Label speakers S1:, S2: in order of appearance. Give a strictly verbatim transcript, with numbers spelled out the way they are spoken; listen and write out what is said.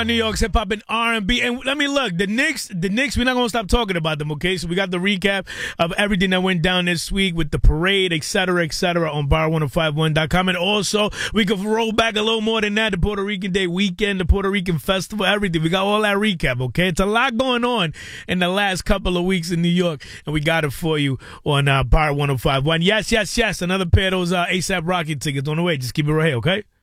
S1: New York's hip hop and R and B. And let me look, the Knicks, the Knicks, we're not gonna stop talking about them, okay? So we got the recap of everything that went down this week with the parade, et cetera, et cetera, on bar ten fifty-one dot com. And also, we could roll back a little more than that, the Puerto Rican Day weekend, the Puerto Rican Festival, everything. We got all that recap, okay? It's a lot going on in the last couple of weeks in New York, and we got it for you on uh, bar ten fifty-one. Yes, yes, yes, another pair of those uh, ASAP Rocky tickets on the way. Just keep it right here, okay?